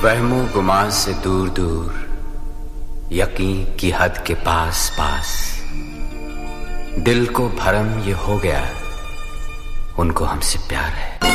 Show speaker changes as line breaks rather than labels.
वहमो गुमान से दूर दूर, यकीन की हद के पास पास, दिल को भरम ये हो गया उनको हमसे प्यार है।